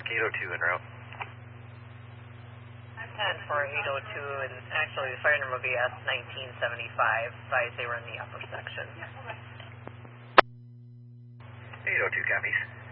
802 en route. 10 for 802, and actually the fire number will be S1975. Advise they were in the upper section. 802 copies.